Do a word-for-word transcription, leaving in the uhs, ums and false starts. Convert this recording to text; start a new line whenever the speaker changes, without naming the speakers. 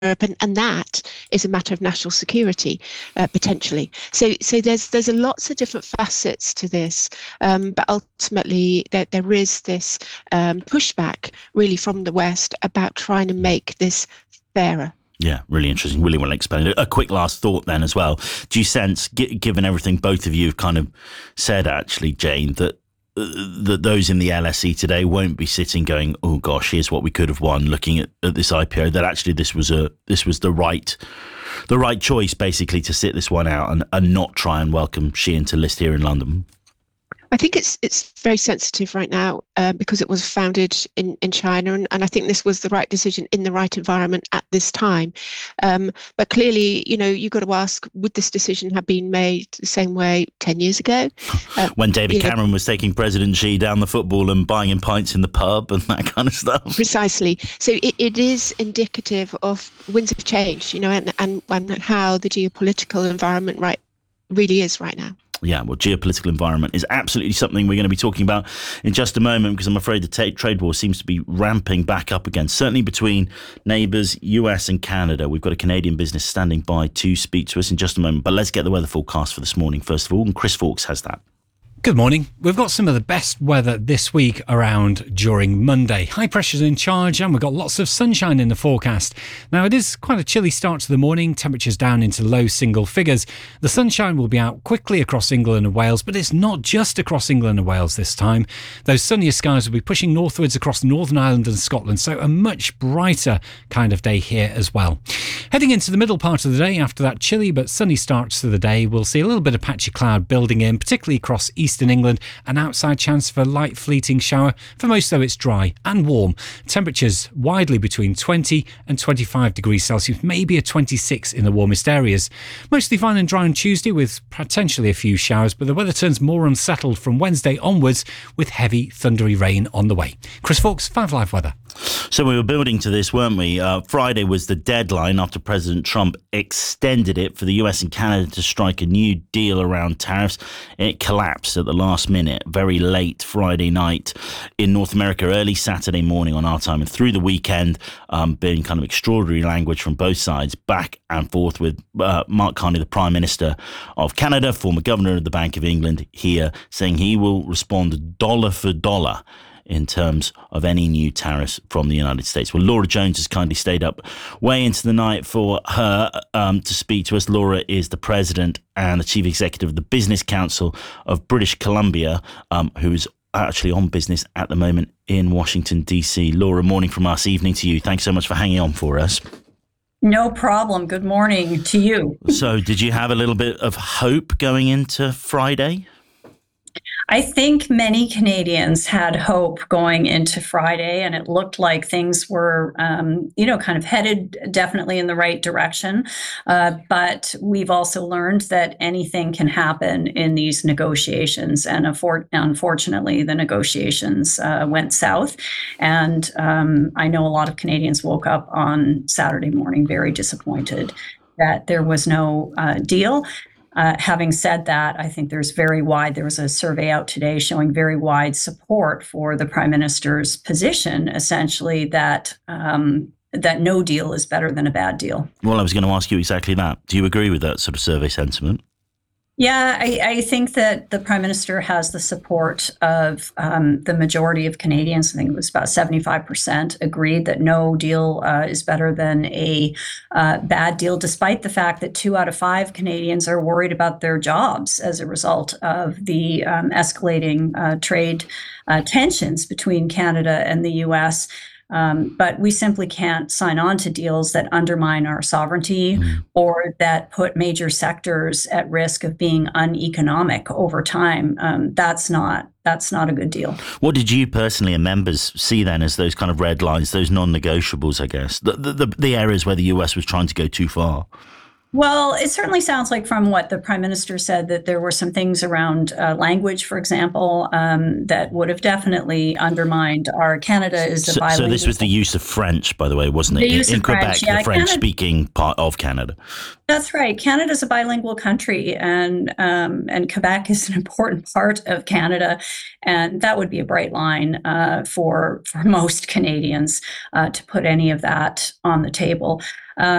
and, and that is a matter of national security, uh, potentially. So, so there's there's a lots of different facets to this, um, but ultimately there there is this um, pushback really from the West about trying to make this fairer.
Yeah, really interesting. Really well explained. A quick last thought then as well. Do you sense, given everything both of you have kind of said, actually, Jane, that that those in the L S E today won't be sitting going, oh gosh, here's what we could have won, looking at, at this I P O, that actually this was a this was the right the right choice, basically, to sit this one out and, and not try and welcome Shein to list here in London?
I think it's it's very sensitive right now uh, because it was founded in, in China, and, and I think this was the right decision in the right environment at this time. Um, but clearly, you know, you've got to ask, would this decision have been made the same way ten years ago?
Uh, when David Cameron know, was taking President Xi down the football and buying him pints in the pub and that kind of stuff.
Precisely. So it, it is indicative of winds of change, you know, and, and, and how the geopolitical environment right really is right now.
Yeah, well, geopolitical environment is absolutely something we're going to be talking about in just a moment, because I'm afraid the t- trade war seems to be ramping back up again, certainly between neighbours, U S and Canada. We've got a Canadian business standing by to speak to us in just a moment, but let's get the weather forecast for this morning first of all, and Chris Fawkes has that.
Good morning. We've got some of the best weather this week around during Monday. High pressure's in charge and we've got lots of sunshine in the forecast. Now, it is quite a chilly start to the morning, temperatures down into low single figures. The sunshine will be out quickly across England and Wales, but it's not just across England and Wales this time. Those sunnier skies will be pushing northwards across Northern Ireland and Scotland, so a much brighter kind of day here as well. Heading into the middle part of the day, after that chilly but sunny start to the day, we'll see a little bit of patchy cloud building in, particularly across east in England, an outside chance for a light fleeting shower. For most, though, it's dry and warm. Temperatures widely between twenty and twenty-five degrees Celsius, maybe a twenty-six in the warmest areas. Mostly fine and dry on Tuesday with potentially a few showers, but the weather turns more unsettled from Wednesday onwards with heavy thundery rain on the way. Chris Fawkes, Five Live Weather.
So we were building to this, weren't we? Uh, Friday was the deadline after President Trump extended it for the U S and Canada to strike a new deal around tariffs. It collapsed at the last minute, very late Friday night in North America, early Saturday morning on our time, and through the weekend, um, being kind of extraordinary language from both sides, back and forth with uh, Mark Carney, the Prime Minister of Canada, former Governor of the Bank of England, here saying he will respond dollar for dollar in terms of any new tariffs from the United States. Well, Laura Jones has kindly stayed up way into the night for her um, to speak to us. Laura is the president and the chief executive of the Business Council of British Columbia, um, who is actually on business at the moment in Washington, D C. Laura, morning from us, evening to you. Thanks so much for hanging on for us.
No problem. Good morning to you.
So did you have a little bit of hope going into Friday?
I think many Canadians had hope going into Friday, and it looked like things were, um, you know, kind of headed definitely in the right direction. Uh, but we've also learned that anything can happen in these negotiations. And affor- unfortunately, the negotiations uh, went south. And um, I know a lot of Canadians woke up on Saturday morning very disappointed that there was no uh, deal. Uh, having said that, I think there's very wide, there was a survey out today showing very wide support for the Prime Minister's position, essentially that um, that no deal is better than a bad deal.
Well, I was going to ask you exactly that. Do you agree with that sort of survey sentiment?
Yeah, I, I think that the Prime Minister has the support of um, the majority of Canadians. I think it was about seventy-five percent agreed that no deal uh, is better than a uh, bad deal, despite the fact that two out of five Canadians are worried about their jobs as a result of the um, escalating uh, trade uh, tensions between Canada and the U S. Um, but we simply can't sign on to deals that undermine our sovereignty mm. or that put major sectors at risk of being uneconomic over time. Um, that's not that's not a good deal.
What did you personally and members see then as those kind of red lines, those non-negotiables, I guess, the, the, the, the areas where the U S was trying to go too far?
Well, it certainly sounds like from what the Prime Minister said that there were some things around uh, language, for example, um, that would have definitely undermined our Canada is a
so,
bilingual.
So this was the use of French, by the way, wasn't it?
The use
in, in
of
Quebec,
French, yeah,
the French-speaking part of Canada.
That's right. Canada's a bilingual country, and um, and Quebec is an important part of Canada, and that would be a bright line uh, for for most Canadians uh, to put any of that on the table. Um,